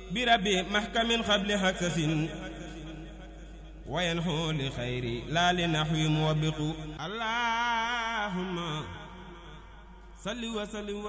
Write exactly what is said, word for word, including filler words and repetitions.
بربي محكم قبل حكس وينحو لخير لا لنحو موبق اللهم صل وسلم